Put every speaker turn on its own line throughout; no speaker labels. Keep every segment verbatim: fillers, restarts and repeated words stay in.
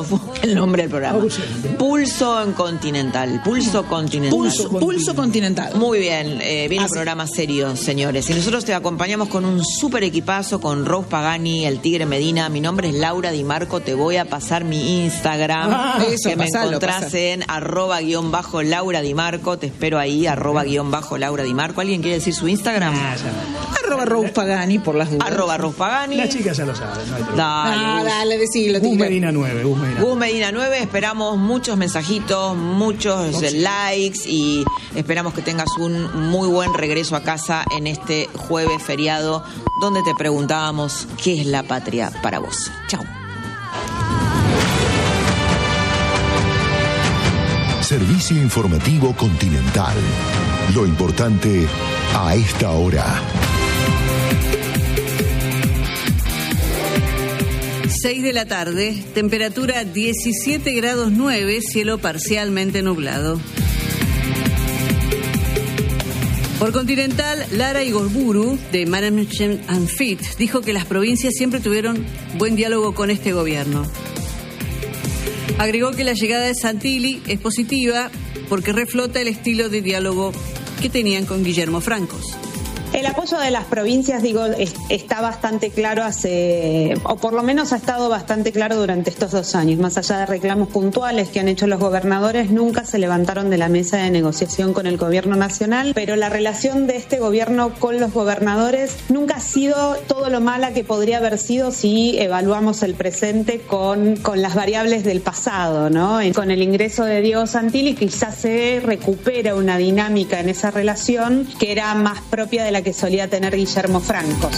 el nombre del programa. Pulso en Continental. Pulso Continental.
Pulso, Pulso Continental.
Muy bien, eh, viene un programa serio, señores. Y nosotros te acompañamos con un súper equipazo, con Rose Pagani, el Tigre Medina. Mi nombre es Laura Di Marco. Te voy a pasar mi Instagram,
ah, eso,
que
pasalo,
me encontrás
pasalo.
en arroba guión bajo Laura Di Marco. Te espero ahí, arroba guión bajo Laura Di Marco. ¿Alguien quiere decir su Instagram?
Ah, ya.
Arroba Rose Pagani, por las dudas.
Arroba Rose Pagani.
La chica ya lo sabe, no hay problema.
Dale,
Ah,
Gus.
dale, decilo,
Gus
Tigre.
Medina nueve, Gus Medina.
Gus Medina nueve, esperamos muchos mensajitos, muchos
Oh, sí.
likes y esperamos que tengas un muy buen regreso a casa en este jueves feriado donde te preguntábamos qué es la patria para vos. Chau.
Servicio Informativo Continental. Lo importante a esta hora.
seis de la tarde, temperatura diecisiete grados nueve, cielo parcialmente nublado. Por Continental, Lara Igorburu, de Management and Fit, dijo que las provincias siempre tuvieron buen diálogo con este gobierno. Agregó que la llegada de Santilli es positiva porque reflota el estilo de diálogo que tenían con Guillermo Francos.
El apoyo de las provincias, digo, es, está bastante claro hace, o por lo menos ha estado bastante claro durante estos dos años. Más allá de reclamos puntuales que han hecho los gobernadores, nunca se levantaron de la mesa de negociación con el gobierno nacional, pero la relación de este gobierno con los gobernadores nunca ha sido todo lo mala que podría haber sido si evaluamos el presente con, con las variables del pasado, ¿no? Con el ingreso de Diego Santilli quizás se recupera una dinámica en esa relación que era más propia de la que solía tener Guillermo Francos.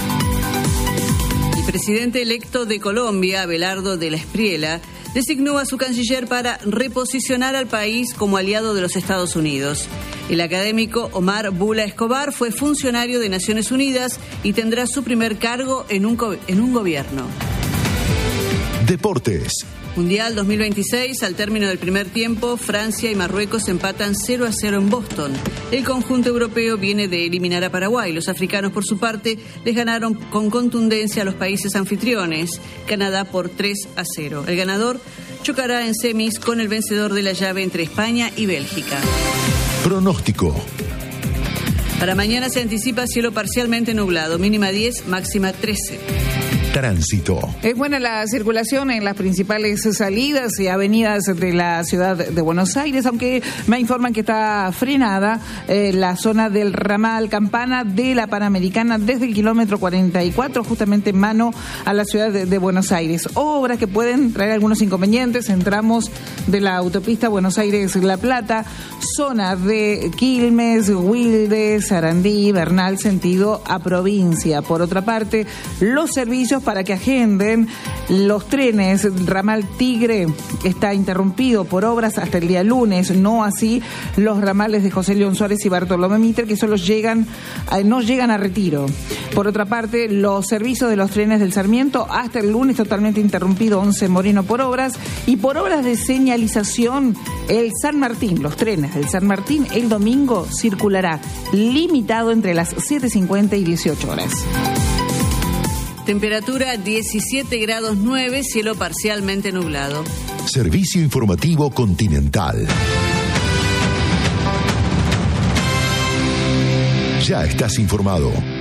El presidente electo de Colombia, Abelardo de la Espriella, designó a su canciller para reposicionar al país como aliado de los Estados Unidos. El académico Omar Bula Escobar fue funcionario de Naciones Unidas y tendrá su primer cargo en un, co- en un gobierno.
Deportes.
Mundial dos mil veintiséis, al término del primer tiempo, Francia y Marruecos empatan cero a cero en Boston. El conjunto europeo viene de eliminar a Paraguay. Los africanos, por su parte, les ganaron con contundencia a los países anfitriones, Canadá por tres a cero. El ganador chocará en semis con el vencedor de la llave entre España y Bélgica.
Pronóstico.
Para mañana se anticipa cielo parcialmente nublado, mínima diez, máxima trece.
Tránsito.
Es buena la circulación en las principales salidas y avenidas de la ciudad de Buenos Aires, aunque me informan que está frenada eh, la zona del ramal Campana de la Panamericana desde el kilómetro cuarenta y cuatro, justamente en mano a la ciudad de, de Buenos Aires. Obras que pueden traer algunos inconvenientes en tramos de la autopista Buenos Aires-La Plata, zona de Quilmes, Wilde, Sarandí, Bernal, sentido a provincia. Por otra parte, los servicios para que agenden los trenes, ramal Tigre está interrumpido por obras hasta el día lunes, no así los ramales de José León Suárez y Bartolomé Mitre, que solo llegan, no llegan a Retiro. Por otra parte, los servicios de los trenes del Sarmiento hasta el lunes totalmente interrumpido, once Moreno por obras, y por obras de señalización el San Martín, los trenes del San Martín el domingo circulará limitado entre las siete cincuenta y dieciocho horas.
Temperatura diecisiete grados nueve, cielo parcialmente nublado.
Servicio Informativo Continental. Ya estás informado.